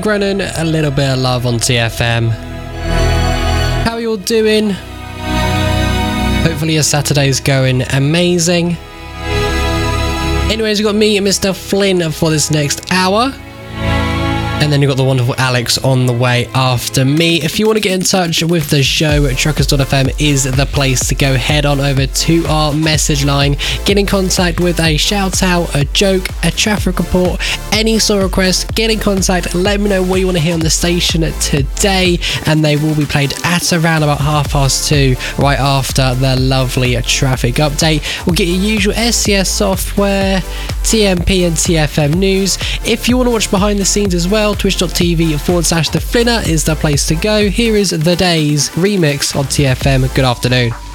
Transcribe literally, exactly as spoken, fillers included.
Grennan, a little bit of love on T F M. How are you all doing? Hopefully your Saturday's going amazing. Anyways, we've got me and Mister Flynn for this next hour. And then you've got the wonderful Alex on the way after me. If you want to get in touch with the show, truckers dot f m is the place to go. Head on over to our message line. Get in contact with a shout out, a joke, a traffic report, any sort of request. Get in contact. Let me know what you want to hear on the station today. And they will be played at around about half past two, right after the lovely traffic update. We'll get your usual S C S software, T M P and T F M news. If you want to watch behind the scenes as well, twitch dot t v forward slash the Flinner is the place to go. Here is The Days remix on T F M. Good afternoon.